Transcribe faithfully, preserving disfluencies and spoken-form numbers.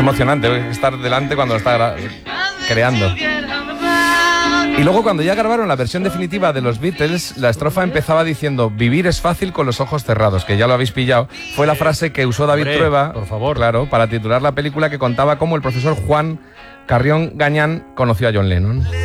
emocionante estar delante cuando lo está creando. Y luego cuando ya grabaron la versión definitiva de los Beatles, la estrofa empezaba diciendo vivir es fácil con los ojos cerrados, que ya lo habéis pillado. Fue la frase que usó David Hombre, Trueba, por favor, claro, para titular la película que contaba cómo el profesor Juan Carrión Gañán conoció a John Lennon.